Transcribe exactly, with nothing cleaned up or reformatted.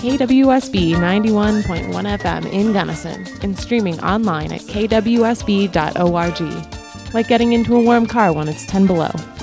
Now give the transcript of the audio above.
K W S B ninety-one point one F M in Gunnison and streaming online at k w s b dot org. Like getting into a warm car when it's ten below.